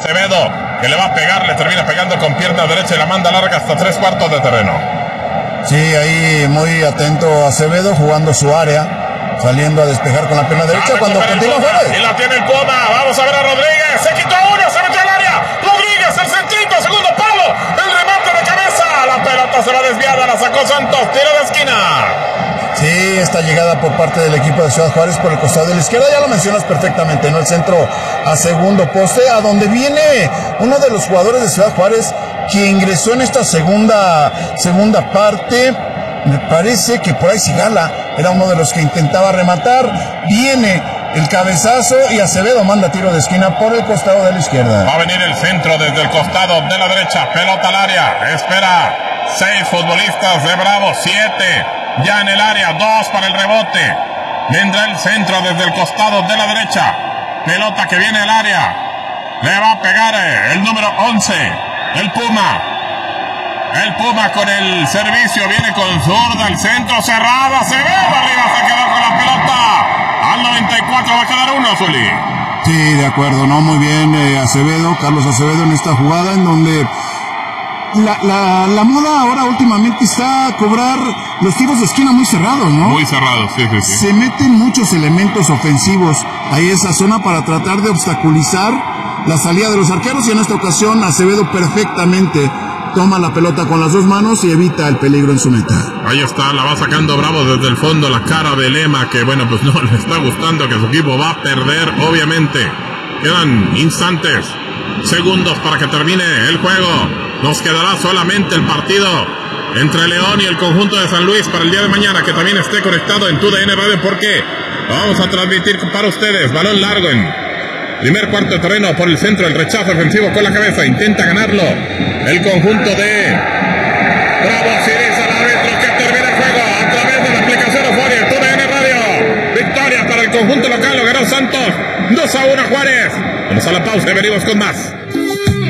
Acevedo, que le va a pegar, le termina pegando con pierna derecha y la manda larga hasta 3/4 de terreno. Sí, ahí muy atento Acevedo, jugando su área, saliendo a despejar con la pierna derecha cuando continúa Juárez. Y la tiene el Puma, vamos a ver a Rodríguez, se quitó uno, se metió al área, Rodríguez, el centrito, segundo palo, el remate de cabeza, la pelota se va desviada, la sacó Santos, tiro de esquina. Sí, esta llegada por parte del equipo de Ciudad Juárez por el costado de la izquierda, ya lo mencionas perfectamente, ¿no? El centro a segundo poste, a donde viene uno de los jugadores de Ciudad Juárez que ingresó en esta segunda parte. Me parece que por ahí Sigala era uno de los que intentaba rematar. Viene el cabezazo y Acevedo manda tiro de esquina por el costado de la izquierda. Va a venir el centro desde el costado de la derecha, pelota al área, espera 6 futbolistas de Bravo, 7 ya en el área, 2 para el rebote. Vendrá el centro desde el costado de la derecha, pelota que viene al área, le va a pegar el número 11, el Puma con el servicio, viene con zurda, el centro cerrado, Acevedo arriba, se quedó con la pelota, al 94 va a quedar uno, Zuli. Sí, de acuerdo, ¿no? Muy bien, Carlos Acevedo en esta jugada en donde la moda ahora últimamente está a cobrar los tiros de esquina muy cerrados, ¿no? Muy cerrados, sí. Se meten muchos elementos ofensivos ahí esa zona para tratar de obstaculizar la salida de los arqueros, y en esta ocasión Acevedo perfectamente toma la pelota con las dos manos y evita el peligro en su meta. Ahí está, la va sacando Bravo desde el fondo, la cara de Lema, que bueno, pues no le está gustando, que su equipo va a perder, obviamente. Quedan instantes, segundos para que termine el juego. Nos quedará solamente el partido entre León y el conjunto de San Luis para el día de mañana, que también esté conectado en TUDN Radio, porque vamos a transmitir para ustedes balón largo en primer cuarto de terreno por el centro, el rechazo ofensivo con la cabeza, intenta ganarlo el conjunto de Bravo. Siriza, el árbitro, que termina el juego a través de la aplicación Euforia, TUDN Radio. Victoria para el conjunto local, lo ganó Santos, 2-1 Juárez. Vamos a la pausa y venimos con más.